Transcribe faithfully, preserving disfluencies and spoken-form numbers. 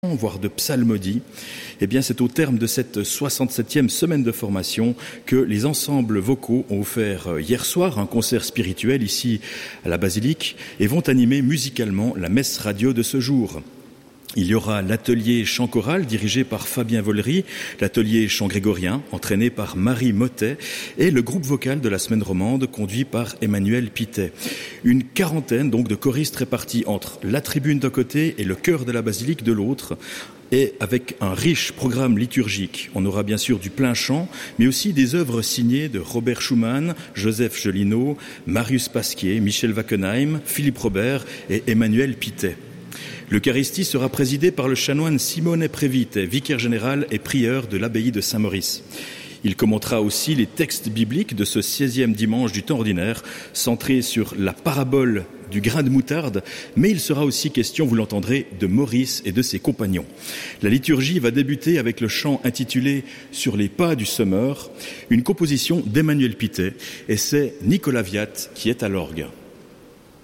voire de psalmodie, eh bien c'est au terme de cette soixante-septième semaine de formation que les ensembles vocaux ont offert hier soir un concert spirituel ici à la basilique et vont animer musicalement la messe radio de ce jour. Il y aura l'atelier chant choral dirigé par Fabien Vollery, l'atelier chant grégorien entraîné par Marie Mottet et le groupe vocal de la semaine romande conduit par Emmanuel Pittet. Une quarantaine donc de choristes répartis entre la tribune d'un côté et le chœur de la basilique de l'autre. Et avec un riche programme liturgique. On aura bien sûr du plein chant, mais aussi des œuvres signées de Robert Schumann, Joseph Jolineau, Marius Pasquier, Michel Wackenheim, Philippe Robert et Emmanuel Pittet. L'Eucharistie sera présidée par le chanoine Simone Prévite, vicaire général et prieur de l'abbaye de Saint-Maurice. Il commentera aussi les textes bibliques de ce seizième dimanche du temps ordinaire, centré sur la parabole du grain de moutarde, mais il sera aussi question, vous l'entendrez, de Maurice et de ses compagnons. La liturgie va débuter avec le chant intitulé « Sur les pas du semeur », une composition d'Emmanuel Pittet, et c'est Nicolas Viat qui est à l'orgue.